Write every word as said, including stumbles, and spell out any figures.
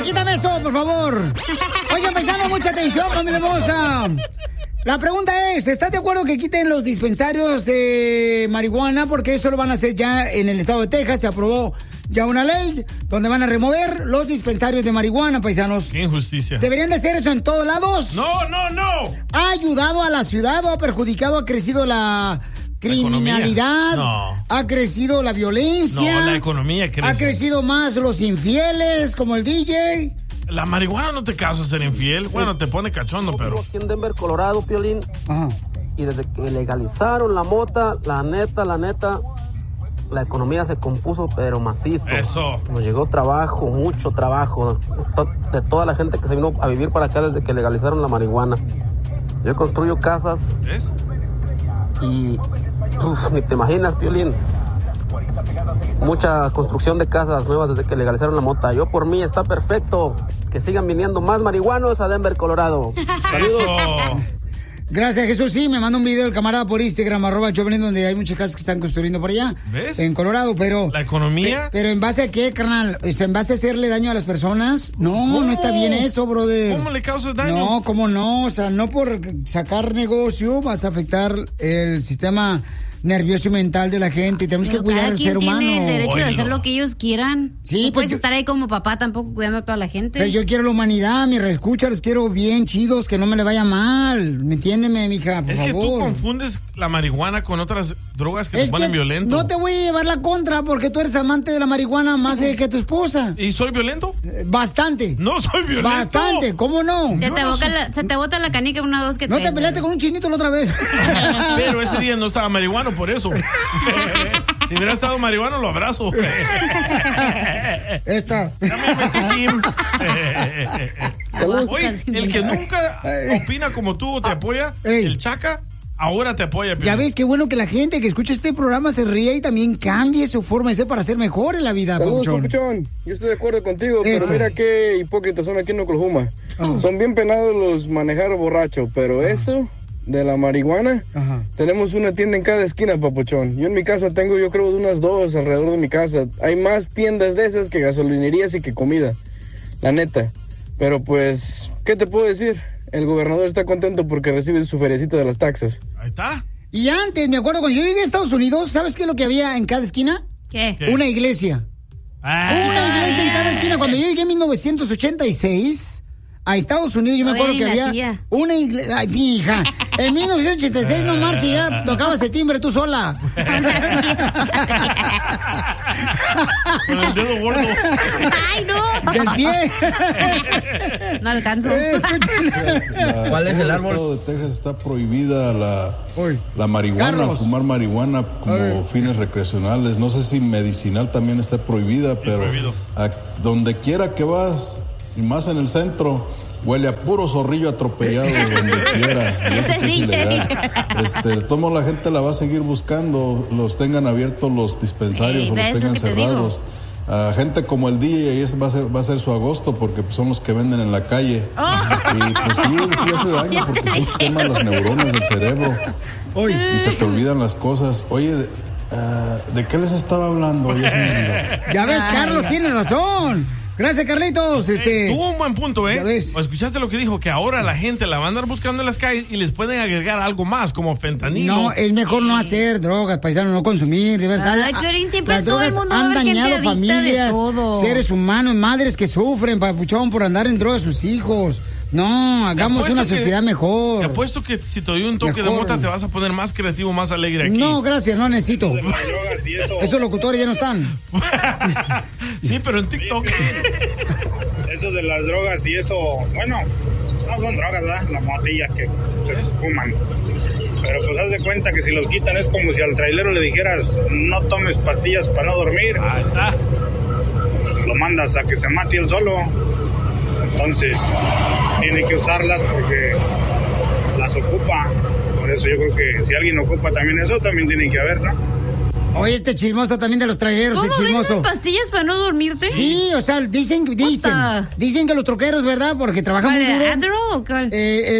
quítame eso, por favor. Oigan, paisano, mucha atención, familia hermosa. La pregunta es, ¿estás de acuerdo que quiten los dispensarios de marihuana? Porque eso lo van a hacer ya en el estado de Texas. Se aprobó ya una ley donde van a remover los dispensarios de marihuana, paisanos. Qué injusticia. ¿Deberían de hacer eso en todos lados? No, no, no. ¿Ha ayudado a la ciudad o ha perjudicado? ¿Ha crecido la criminalidad? No. ¿Ha crecido la violencia? No, la economía crece. ¿Ha crecido más los infieles como el D J? La marihuana no te causa ser infiel. Bueno, te pone cachondo, pero... Aquí en Denver, Colorado, Piolín. Ajá. Y desde que legalizaron la mota, la neta, la neta, la economía se compuso, pero macizo. Eso. Nos llegó trabajo, mucho trabajo, de toda la gente que se vino a vivir para acá desde que legalizaron la marihuana. Yo construyo casas. ¿Ves? Y uf, ni te imaginas, Piolín. Mucha construcción de casas nuevas desde que legalizaron la mota. Yo por mí está perfecto. Que sigan viniendo más marihuanos a Denver, Colorado. Saludos. Eso. Gracias, Jesús. Sí, me manda un video el camarada por Instagram, arroba Choplin, donde hay muchas casas que están construyendo por allá. ¿Ves? En Colorado, pero... ¿La economía? Pe- pero ¿en base a qué, carnal? ¿En base a hacerle daño a las personas? No, ¿Cómo? no está bien eso, brother. ¿Cómo le causas daño? No, ¿cómo no? O sea, no por sacar negocio vas a afectar el sistema nervioso y mental de la gente. Tenemos Pero que cuidar cada al quien ser humano. tiene el derecho de Oílo. hacer lo que ellos quieran. Sí, no pues puedes yo- estar ahí como papá tampoco cuidando a toda la gente. Pero yo quiero la humanidad, mi reescucha, los quiero bien chidos, que no me le vaya mal. ¿Me entiéndeme, mija? Por Es que favor. tú confundes la marihuana con otras drogas que Es te ponen que violento. no te voy a llevar la contra porque tú eres amante de la marihuana más eh, que tu esposa. ¿Y soy violento? Eh, Bastante. No soy violento. Bastante, ¿cómo no? se, yo te no boca soy- la, se te bota la canica una dos que No te... te peleaste con un chinito la otra vez. Pero ese día no estaba marihuano, por eso. Si hubiera estado marihuano, lo abrazo. Esta. Dame este Jim. Oye, el que nunca opina como tú o te apoya, Ey. el Chaca, ahora te apoya. Ya ves, qué bueno que la gente que escucha este programa se ríe y también cambie su forma de ser para ser mejor en la vida, Saludos, Papuchón. Papuchón. Yo estoy de acuerdo contigo, Eso. pero mira qué hipócritas son aquí en Oklahoma. Oh. Son bien penados los manejar borracho, pero eso de la marihuana, Ajá. tenemos una tienda en cada esquina, Papuchón. Yo en mi casa tengo, yo creo, de unas dos alrededor de mi casa. Hay más tiendas de esas que gasolinerías y que comida, la neta. Pero pues, ¿qué te puedo decir? El gobernador está contento porque recibe su feriecita de las taxas. Ahí está. Y antes, me acuerdo, cuando yo llegué a Estados Unidos, ¿sabes qué es lo que había en cada esquina? ¿Qué? ¿Qué? Una iglesia. Ah. Una iglesia en cada esquina. Cuando yo llegué en mil novecientos ochenta y seis a Estados Unidos, yo me Todavía acuerdo que ni había nacía. una iglesia. Ay, mi hija. En mil novecientos ochenta y seis, no marches, ya tocabas el timbre tú sola. Con el dedo gordo. ¡Ay, no! Del pie. No alcanzo. Eh, escuchen. ¿Cuál es el En árbol? estado de Texas está prohibida la, Uy. la marihuana, Carlos. fumar marihuana A como ver. fines recreacionales. No sé si medicinal también está prohibida, pero prohibido. a donde quiera que vas, y más en el centro, huele a puro zorrillo atropellado donde quiera. Y Es eso el que es D J. ilegal. Este, de todos modos, la gente la va a seguir buscando, los tengan abiertos los dispensarios Ey, o los ¿ves lo tengan que te digo? cerrados. A gente como el D J, y ese va a ser, va a ser su agosto porque pues, son los que venden en la calle. Y pues sí, sí hace daño Ya porque te sí dije. queman las neuronas del cerebro Uy. y se te olvidan las cosas. Oye, de, ah, ¿de qué les estaba hablando? Ya se me olvidó. Ya ves, Ay, Carlos ya. tiene razón. Gracias, Carlitos. Este. Tuvo un buen punto, ¿eh? Ya ves. ¿O escuchaste lo que dijo? Que ahora la gente la va a andar buscando en las calles y les pueden agregar algo más, como fentanilo. No, es mejor no hacer drogas, paisano, no consumir. De verdad. Ay, Piolín, siempre Las todo el drogas mundo va a han haber gente dañado adicta de familias, todo. seres humanos, madres que sufren, papuchón, por andar en drogas sus hijos. No, hagamos apuesto una que- sociedad Te mejor. apuesto que si te doy un toque de Mejor. mota te vas a poner más creativo, más alegre aquí. No, gracias, no necesito. De las drogas y eso, Esos locutores ya no están. Sí, pero en TikTok. eso de las drogas y eso, bueno, no son drogas, ¿verdad? Las motillas que se fuman. Pero pues haz de cuenta que si los quitan es como si al trailero le dijeras no tomes pastillas para no dormir. Ahí está. Lo mandas a que se mate él solo. Entonces, tiene que usarlas porque las ocupa. Por eso yo creo que si alguien ocupa también eso, también tiene que haber, ¿no? Oye, este chismoso también de los traileros, ¿Cómo el chismoso. venden pastillas para no dormirte? Sí, o sea, dicen, dicen, Puta. dicen que los troqueros, ¿verdad? Porque trabajan ¿Cuál muy era? duro. ¿Adderall o cuál? Eh,